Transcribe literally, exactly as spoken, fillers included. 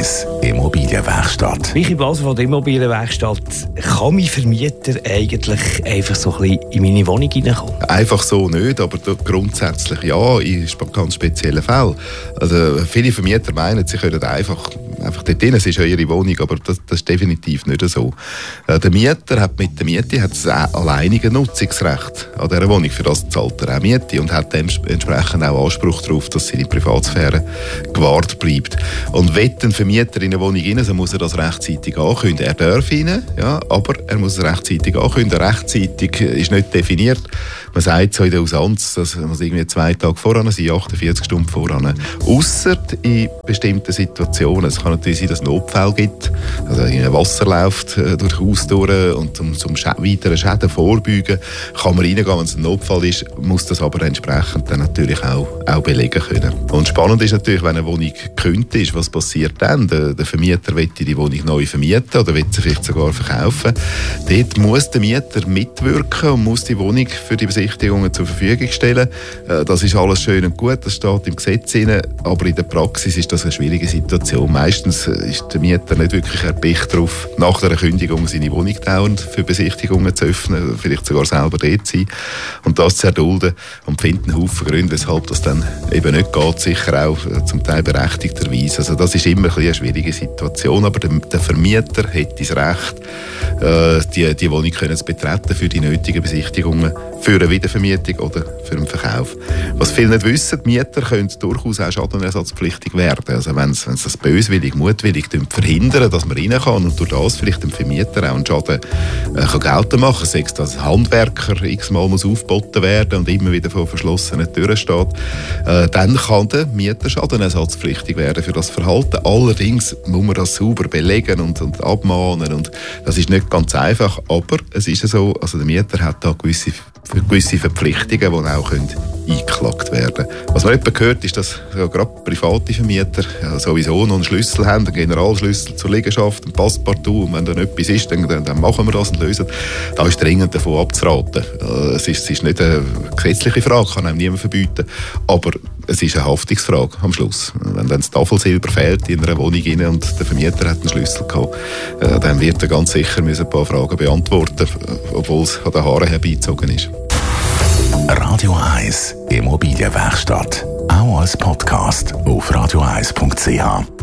eins Immobilienwerkstatt. Michi Blaser von der Immobilienwerkstatt. Kann mein Vermieter eigentlich einfach so ein bisschen in meine Wohnung reinkommen? Einfach so nicht, aber grundsätzlich ja, in ganz speziellen Fällen. Also viele Vermieter meinen, sie können einfach, einfach dort rein, es ist ja ihre Wohnung, aber das, das ist definitiv nicht so. Der Mieter hat mit der Miete hat das alleinige Nutzungsrecht an dieser Wohnung, für das zahlt er auch Miete und hat dementsprechend auch Anspruch darauf, dass seine Privatsphäre gewahrt bleibt. Und wenn ein Vermieter in eine Wohnung rein, so muss er das rechtzeitig ankündigen. Er darf rein, ja, aber er muss es rechtzeitig ankündigen. Rechtzeitig ist nicht definiert. Man sagt so in der Usanz, dass man irgendwie zwei Tage voran sein, achtundvierzig Stunden voran. Ausser in bestimmten Situationen. Es kann natürlich sein, dass es Notfälle gibt, also ein Wasser läuft durch das Haus durch und zum, zum weiteren Schäden vorbeugen kann man reingehen. Wenn es ein Notfall ist, muss das aber entsprechend dann natürlich auch, auch belegen können. Und spannend ist natürlich, wenn eine Wohnung gekündigt ist, was passiert dann? Der, der Vermieter will die Wohnung neu vermieten oder will sie vielleicht sogar verkaufen. Dort muss der Mieter mitwirken und muss die Wohnung für die Besichtigungen zur Verfügung stellen. Das ist alles schön und gut, das steht im Gesetz drin, aber in der Praxis ist das eine schwierige Situation. Meistens ist der Mieter nicht wirklich erpicht darauf, nach der Kündigung seine Wohnung dauernd für Besichtigungen zu öffnen, vielleicht sogar selber dort zu sein und das zu erdulden und findet einen Haufen Gründe, weshalb das dann eben nicht geht, sicher auch zum Teil berechtigterweise. Also das ist immer ein bisschen eine schwierige Situation, aber der, der Vermieter hat das Recht, äh, die, die Wohnung können zu betreten für die nötigen Besichtigungen, für eine Wiedervermietung oder für einen Verkauf. Was viele nicht wissen, die Mieter können durchaus auch schadenersatzpflichtig werden. Also wenn sie das böswillig, mutwillig verhindern, dass man rein kann und durch das vielleicht dem Vermieter auch einen Schaden äh, kann geltend machen, sei es, dass ein Handwerker x-mal muss aufgeboten werden und immer wieder vor verschlossenen Türen steht, äh, dann kann der Mieter schadenersatzpflichtig werden für das Verhalten. Allerdings muss man das sauber belegen und, und abmahnen und das ist nicht ganz einfach, aber es ist so, also der Mieter hat da gewisse, gewisse Verpflichtungen, die auch können eingeklagt werden. Was man etwa gehört, ist, dass ja, gerade private Vermieter ja, sowieso noch einen Schlüssel haben, einen Generalschlüssel zur Liegenschaft, ein Passepartout, und wenn dann etwas ist, dann, dann, dann machen wir das und lösen. Da ist dringend davon abzuraten. Es ist, es ist nicht eine gesetzliche Frage, kann einem niemand verbieten, aber es ist eine Haftungsfrage am Schluss. Wenn dann das Tafelsilber fehlt in einer Wohnung rein und der Vermieter hat einen Schlüssel gehabt, äh, dann wird er ganz sicher müssen ein paar Fragen beantworten, obwohl es an den Haaren herbeizogen ist. Radio eins Immobilienwerkstatt. Auch als Podcast auf radio eins punkt c h.